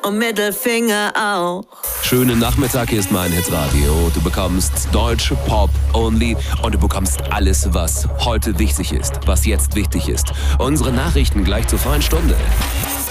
und Mittelfinger auch. Schönen Nachmittag, hier ist mein Hitradio. Du bekommst Deutsche Pop Only und du bekommst alles, was heute wichtig ist, was jetzt wichtig ist. Unsere Nachrichten gleich zur freien Stunde.